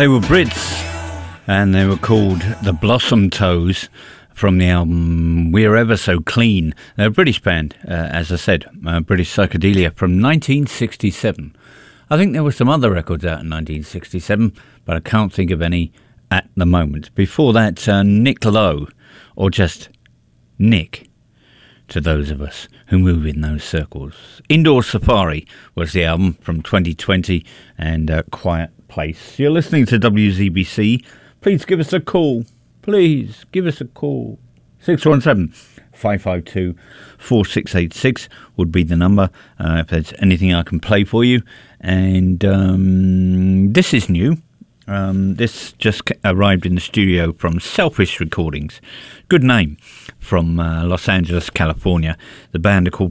They were Brits, and they were called the Blossom Toes from the album We're Ever So Clean. They're a British band, as I said, British Psychedelia from 1967. I think there were some other records out in 1967, but I can't think of any at the moment. Before that, Nick Lowe, or just Nick, to those of us who move in those circles. Indoor Safari was the album from 2020, and Quiet Place. You're listening to WZBC. Please give us a call. Please give us a call. 617-552-4686 would be the number if there's anything I can play for you. And this is new. This just arrived in the studio from Selfish Recordings. Good name, from Los Angeles, California. The band are called